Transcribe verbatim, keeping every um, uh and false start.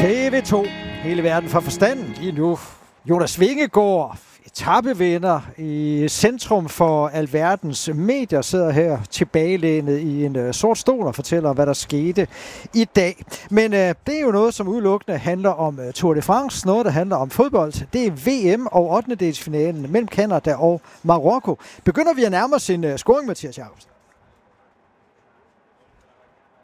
T V to. Hele verden for forstanden lige nu. Jonas Vingegaard, etapevinder i centrum for alverdens medier, sidder her tilbagelænet i en uh, sort stol og fortæller om, hvad der skete i dag. Men uh, det er jo noget, som udelukkende handler om uh, Tour de France, noget, der handler om fodbold. Det er V M og ottendedelsfinalen mellem Canada og Marokko. Begynder vi at nærme os en uh, scoring, Mathias Jacobsen?